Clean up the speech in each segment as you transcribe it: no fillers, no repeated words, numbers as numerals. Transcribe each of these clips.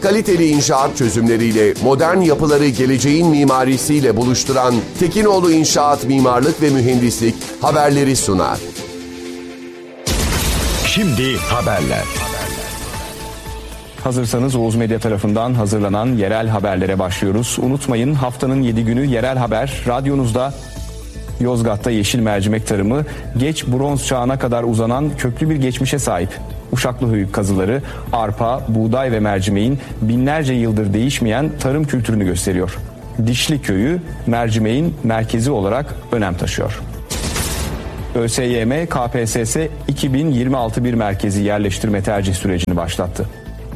Kaliteli inşaat çözümleriyle modern yapıları geleceğin mimarisiyle buluşturan Tekinoğlu İnşaat Mimarlık ve Mühendislik haberleri sunar. Şimdi haberler. Hazırsanız Oğuz Medya tarafından hazırlanan yerel haberlere başlıyoruz. Unutmayın, haftanın 7 günü yerel haber radyonuzda. Yozgat'ta yeşil mercimek tarımı geç bronz çağına kadar uzanan köklü bir geçmişe sahip. Uşaklıhöyük kazıları arpa, buğday ve mercimeğin binlerce yıldır değişmeyen tarım kültürünü gösteriyor. Dişli köyü mercimeğin merkezi olarak önem taşıyor. ÖSYM, KPSS 2026 bir merkezi yerleştirme tercih sürecini başlattı.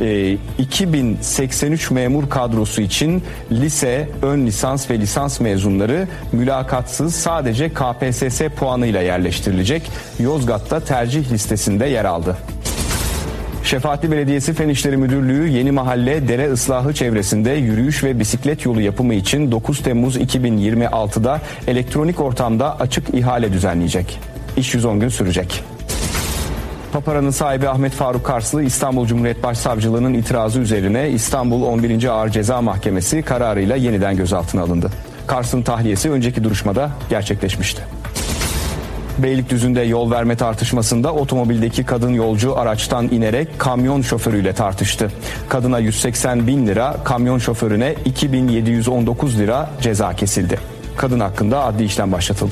2083 memur kadrosu için lise, ön lisans ve lisans mezunları mülakatsız sadece KPSS puanıyla yerleştirilecek. Yozgat'ta tercih listesinde yer aldı. Şefaatli Belediyesi Fen İşleri Müdürlüğü Yeni Mahalle Dere Islahı çevresinde yürüyüş ve bisiklet yolu yapımı için 9 Temmuz 2026'da elektronik ortamda açık ihale düzenleyecek. İş 110 gün sürecek. Papara'nın sahibi Ahmet Faruk Karslı, İstanbul Cumhuriyet Başsavcılığı'nın itirazı üzerine İstanbul 11. Ağır Ceza Mahkemesi kararıyla yeniden gözaltına alındı. Kars'ın tahliyesi önceki duruşmada gerçekleşmişti. Beylikdüzü'nde yol verme tartışmasında otomobildeki kadın yolcu araçtan inerek kamyon şoförüyle tartıştı. Kadına 180.000 lira, kamyon şoförüne 2.719 lira ceza kesildi. Kadın hakkında adli işlem başlatıldı.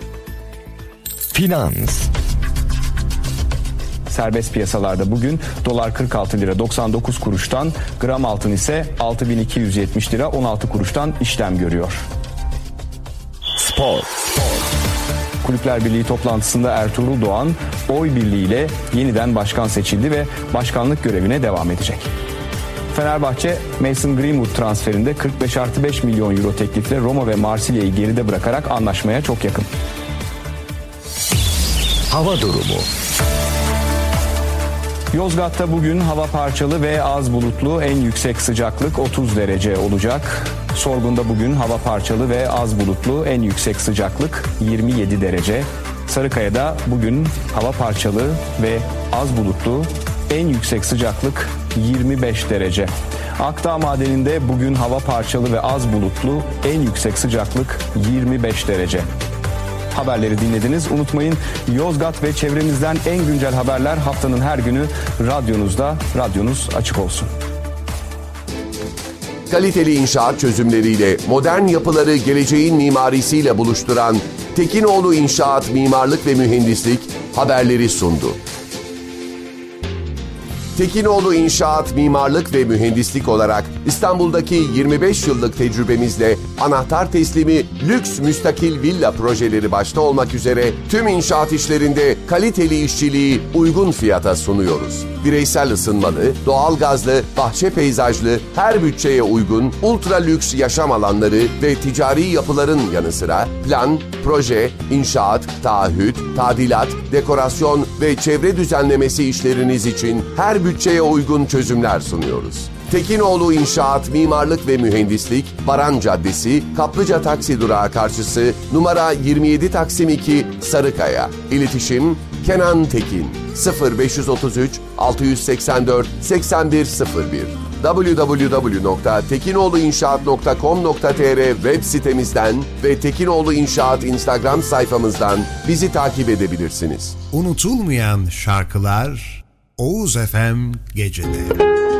Finans. Serbest piyasalarda bugün dolar 46 lira 99 kuruştan, gram altın ise 6.270 lira 16 kuruştan işlem görüyor. Spor. Kulüpler Birliği toplantısında Ertuğrul Doğan oy birliğiyle yeniden başkan seçildi ve başkanlık görevine devam edecek. Fenerbahçe, Mason Greenwood transferinde 45+5 milyon euro teklifle Roma ve Marsilya'yı geride bırakarak anlaşmaya çok yakın. Hava durumu. Yozgat'ta bugün hava parçalı ve az bulutlu, en yüksek sıcaklık 30 derece olacak. Sorgun'da bugün hava parçalı ve az bulutlu, en yüksek sıcaklık 27 derece. Sarıkaya'da bugün hava parçalı ve az bulutlu, en yüksek sıcaklık 25 derece. Akdağ Madeni'nde bugün hava parçalı ve az bulutlu, en yüksek sıcaklık 25 derece. Haberleri dinlediniz. Unutmayın, Yozgat ve çevremizden en güncel haberler haftanın her günü radyonuzda. Radyonuz açık olsun. Kaliteli inşaat çözümleriyle modern yapıları geleceğin mimarisiyle buluşturan Tekinoğlu İnşaat Mimarlık ve Mühendislik haberleri sundu. Tekinoğlu İnşaat Mimarlık ve Mühendislik olarak İstanbul'daki 25 yıllık tecrübemizle anahtar teslimi lüks müstakil villa projeleri başta olmak üzere tüm inşaat işlerinde kaliteli işçiliği uygun fiyata sunuyoruz. Bireysel ısınmalı, doğalgazlı, bahçe peyzajlı, her bütçeye uygun ultra lüks yaşam alanları ve ticari yapıların yanı sıra plan, proje, inşaat, taahhüt, tadilat, dekorasyon ve çevre düzenlemesi işleriniz için her bütçeye uygun çözümler sunuyoruz. Tekinoğlu İnşaat Mimarlık ve Mühendislik, Baran Caddesi, Kaplıca Taksi Durağı karşısı, numara 27 Taksim 2, Sarıkaya. İletişim Kenan Tekin 0533 684 8101 www.tekinoğluinşaat.com.tr web sitemizden ve Tekinoğlu İnşaat Instagram sayfamızdan bizi takip edebilirsiniz. Unutulmayan şarkılar Oğuz FM Gece'de.